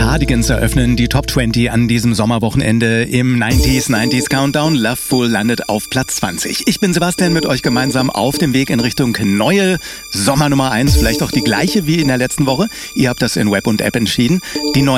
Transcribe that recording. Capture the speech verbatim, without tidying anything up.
Cardigans eröffnen die Top zwanzig an diesem Sommerwochenende im neunziger neunziger Countdown. Loveful landet auf Platz zwanzig. Ich bin Sebastian, mit euch gemeinsam auf dem Weg in Richtung neue Sommer Nummer eins. Vielleicht auch die gleiche wie in der letzten Woche. Ihr habt das in Web und App entschieden. Die neue